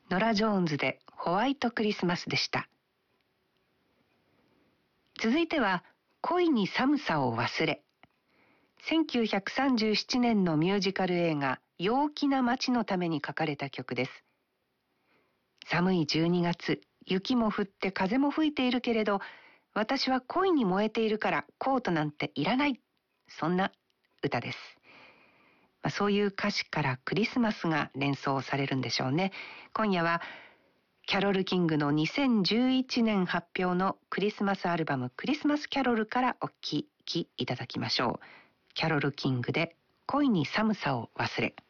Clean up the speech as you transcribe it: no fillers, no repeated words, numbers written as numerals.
ノラ・ジョーンズでホワイトクリスマスでした。続いては恋に寒さを忘れ。1937年のミュージカル映画陽気な街のために書かれた曲です。寒い12月、雪も降って風も吹いているけれど、私は恋に燃えているからコートなんていらない。そんな歌です。そういう歌詞からクリスマスが連想されるんでしょうね。今夜はキャロル・キングの2011年発表のクリスマスアルバムクリスマスキャロルからお聴きいただきましょう。キャロル・キングで恋に寒さを忘れ。